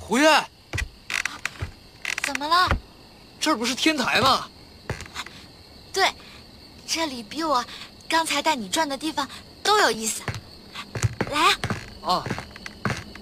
胡月， 怎么了？ 这儿不是天台吗？ 对，这里比我刚才带你转的地方都有意思。来啊！ 啊。